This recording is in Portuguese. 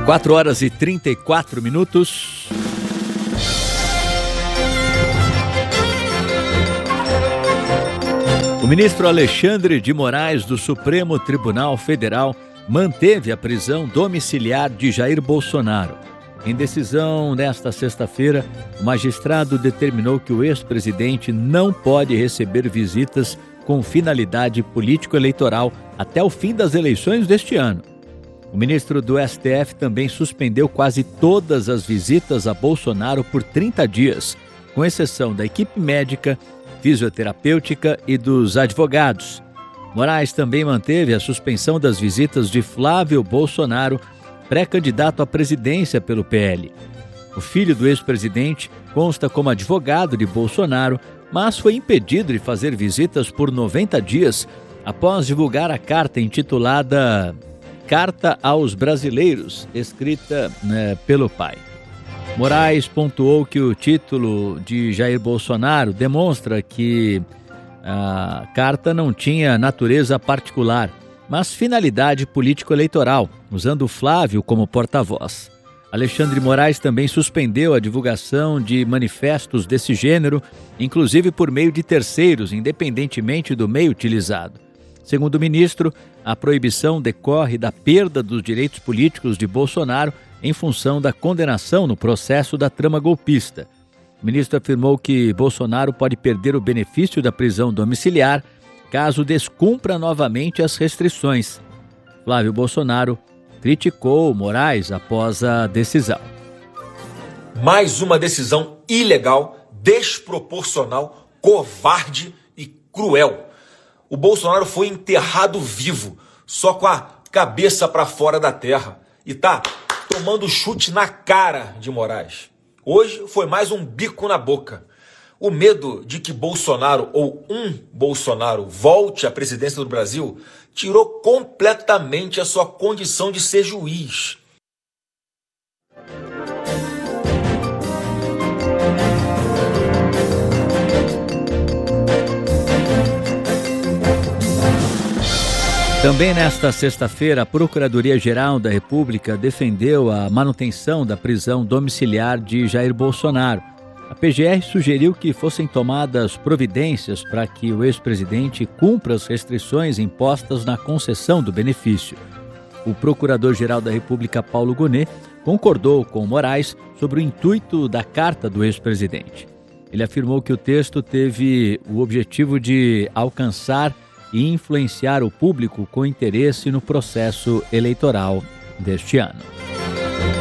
4h34. O ministro Alexandre de Moraes, do Supremo Tribunal Federal, manteve a prisão domiciliar de Jair Bolsonaro. Em decisão nesta sexta-feira, o magistrado determinou que o ex-presidente não pode receber visitas com finalidade político-eleitoral até o fim das eleições deste ano. O ministro do STF também suspendeu quase todas as visitas a Bolsonaro por 30 dias, com exceção da equipe médica, fisioterapêutica e dos advogados. Moraes também manteve a suspensão das visitas de Flávio Bolsonaro, pré-candidato à presidência pelo PL. O filho do ex-presidente consta como advogado de Bolsonaro, mas foi impedido de fazer visitas por 90 dias após divulgar a carta intitulada Carta aos Brasileiros, escrita pelo pai. Moraes pontuou que o título de Jair Bolsonaro demonstra que a carta não tinha natureza particular, mas finalidade político-eleitoral, usando Flávio como porta-voz. Alexandre Moraes também suspendeu a divulgação de manifestos desse gênero, inclusive por meio de terceiros, independentemente do meio utilizado. Segundo o ministro, a proibição decorre da perda dos direitos políticos de Bolsonaro em função da condenação no processo da trama golpista. O ministro afirmou que Bolsonaro pode perder o benefício da prisão domiciliar caso descumpra novamente as restrições. Flávio Bolsonaro criticou Moraes após a decisão. Mais uma decisão ilegal, desproporcional, covarde e cruel. O Bolsonaro foi enterrado vivo, só com a cabeça para fora da terra. E tá tomando chute na cara de Moraes. Hoje foi mais um bico na boca. O medo de que Bolsonaro ou um Bolsonaro volte à presidência do Brasil tirou completamente a sua condição de ser juiz. Também nesta sexta-feira, a Procuradoria-Geral da República defendeu a manutenção da prisão domiciliar de Jair Bolsonaro. A PGR sugeriu que fossem tomadas providências para que o ex-presidente cumpra as restrições impostas na concessão do benefício. O Procurador-Geral da República, Paulo Gonet, concordou com Moraes sobre o intuito da carta do ex-presidente. Ele afirmou que o texto teve o objetivo de alcançar e influenciar o público com interesse no processo eleitoral deste ano.